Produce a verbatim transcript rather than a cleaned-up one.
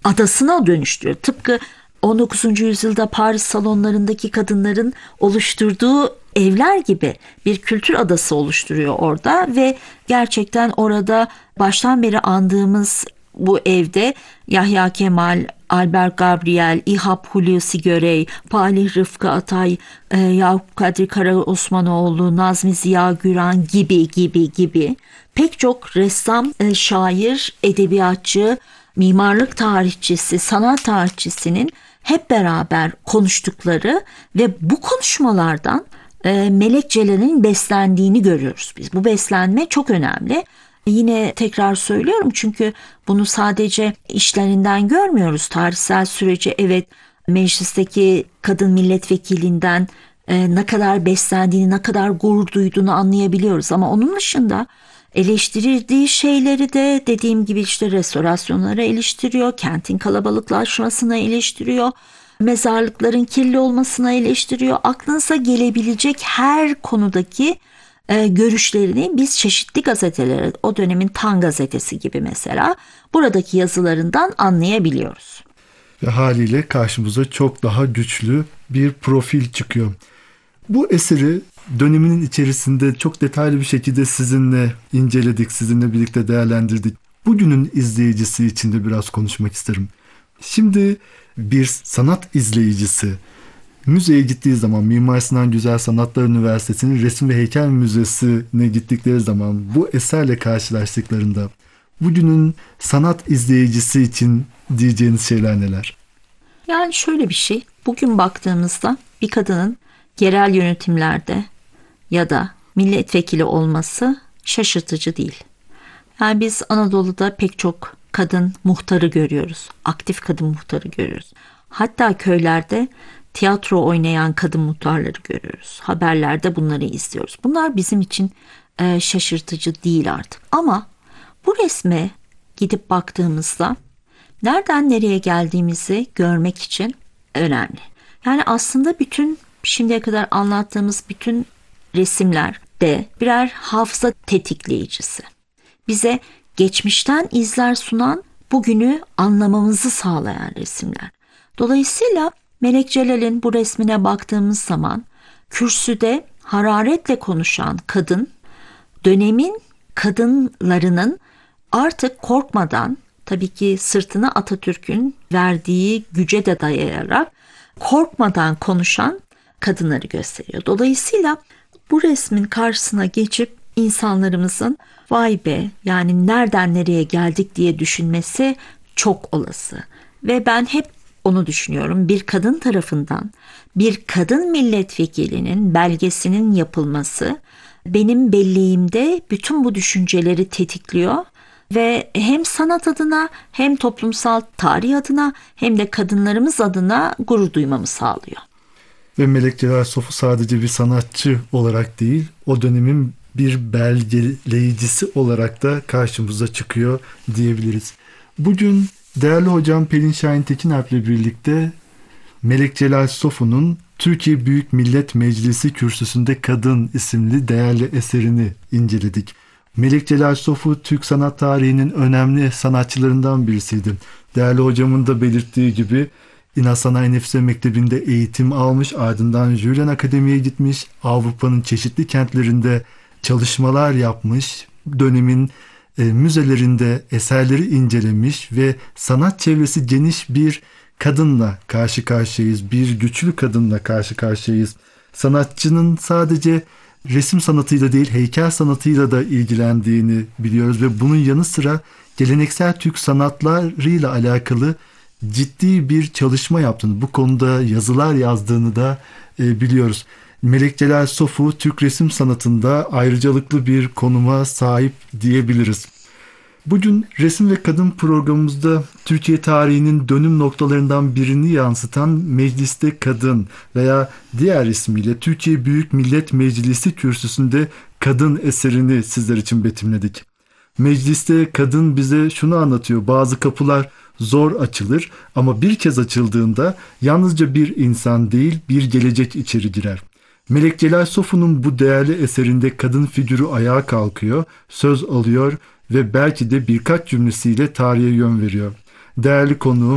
adasına dönüştürüyor. Tıpkı on dokuzuncu yüzyılda Paris salonlarındaki kadınların oluşturduğu evler gibi bir kültür adası oluşturuyor orada ve gerçekten orada baştan beri andığımız bu evde Yahya Kemal, Albert Gabriel, İHAP Hulusi Görey, Palih Rıfkı Atay, e, Yakup Kadri Karaosmanoğlu, Nazmi Ziya Güran gibi gibi gibi pek çok ressam, e, şair, edebiyatçı, mimarlık tarihçisi, sanat tarihçisinin hep beraber konuştukları ve bu konuşmalardan e, Melek Celal'in beslendiğini görüyoruz biz. Bu beslenme çok önemli. Yine tekrar söylüyorum çünkü bunu sadece işlerinden görmüyoruz. Tarihsel süreci evet meclisteki kadın milletvekilinden e, ne kadar beslendiğini, ne kadar gurur duyduğunu anlayabiliyoruz. Ama onun dışında eleştirdiği şeyleri de dediğim gibi işte restorasyonları eleştiriyor, kentin kalabalıklaşmasını eleştiriyor, mezarlıkların kirli olmasına eleştiriyor. Aklınıza gelebilecek her konudaki e, görüşlerini biz çeşitli gazetelere, o dönemin Tan gazetesi gibi mesela buradaki yazılarından anlayabiliyoruz. Ve haliyle karşımıza çok daha güçlü bir profil çıkıyor. Bu eseri döneminin içerisinde çok detaylı bir şekilde sizinle inceledik, sizinle birlikte değerlendirdik. Bugünün izleyicisi için de biraz konuşmak isterim. Şimdi bir sanat izleyicisi müzeye gittiği zaman, Mimar Sinan Güzel Sanatlar Üniversitesi'nin Resim ve Heykel Müzesi'ne gittikleri zaman bu eserle karşılaştıklarında bugünün sanat izleyicisi için diyeceğiniz şeyler neler? Yani şöyle bir şey, bugün baktığımızda bir kadının yerel yönetimlerde ya da milletvekili olması şaşırtıcı değil. Yani biz Anadolu'da pek çok kadın muhtarı görüyoruz. Aktif kadın muhtarı görüyoruz. Hatta köylerde tiyatro oynayan kadın muhtarları görüyoruz. Haberlerde bunları izliyoruz. Bunlar bizim için e, şaşırtıcı değil artık. Ama bu resme gidip baktığımızda nereden nereye geldiğimizi görmek için önemli. Yani aslında bütün şimdiye kadar anlattığımız bütün resimler de birer hafıza tetikleyicisi. Bize geçmişten izler sunan, bugünü anlamamızı sağlayan resimler. Dolayısıyla Melek Celal'in bu resmine baktığımız zaman kürsüde hararetle konuşan kadın, dönemin kadınlarının artık korkmadan, tabii ki sırtını Atatürk'ün verdiği güce de dayayarak korkmadan konuşan kadınları gösteriyor. Dolayısıyla bu resmin karşısına geçip insanlarımızın vay be yani nereden nereye geldik diye düşünmesi çok olası. Ve ben hep onu düşünüyorum. Bir kadın tarafından bir kadın milletvekilinin belgesinin yapılması benim belleğimde bütün bu düşünceleri tetikliyor ve hem sanat adına hem toplumsal tarih adına hem de kadınlarımız adına gurur duymamı sağlıyor. Ve Melek Celal Sofu sadece bir sanatçı olarak değil, o dönemin bir belgeleyicisi olarak da karşımıza çıkıyor diyebiliriz. Bugün değerli hocam Pelin Şahin Tekiner'le birlikte Melek Celal Sofu'nun Türkiye Büyük Millet Meclisi Kürsüsünde Kadın isimli değerli eserini inceledik. Melek Celal Sofu Türk sanat tarihinin önemli sanatçılarından birisiydi. Değerli hocamın da belirttiği gibi İnal Sanayi Nefise Mektebi'nde eğitim almış, ardından Julian Akademi'ye gitmiş, Avrupa'nın çeşitli kentlerinde çalışmalar yapmış, dönemin e, müzelerinde eserleri incelemiş ve sanat çevresi geniş bir kadınla karşı karşıyayız, bir güçlü kadınla karşı karşıyayız. Sanatçının sadece resim sanatıyla değil, heykel sanatıyla da ilgilendiğini biliyoruz ve bunun yanı sıra geleneksel Türk sanatlarıyla alakalı ciddi bir çalışma yaptığını, bu konuda yazılar yazdığını da e, biliyoruz. Melek Celal Sofu Türk resim sanatında ayrıcalıklı bir konuma sahip diyebiliriz. Bugün Resim ve Kadın programımızda Türkiye tarihinin dönüm noktalarından birini yansıtan Mecliste Kadın veya diğer ismiyle Türkiye Büyük Millet Meclisi Kürsüsünde Kadın eserini sizler için betimledik. Mecliste Kadın bize şunu anlatıyor: bazı kapılar zor açılır ama bir kez açıldığında yalnızca bir insan değil, bir gelecek içeri girer. Melek Celal Sofu'nun bu değerli eserinde kadın figürü ayağa kalkıyor, söz alıyor ve belki de birkaç cümlesiyle tarihe yön veriyor. Değerli konuğum